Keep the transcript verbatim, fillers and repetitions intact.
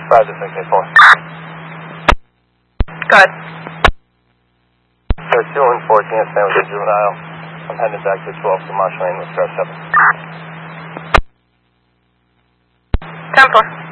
Roger, six eight four. Go ahead. Sir, two one fourteen, stand with the juvenile. I'm heading back to twelve to Marsh Lane with Star seven. ten four.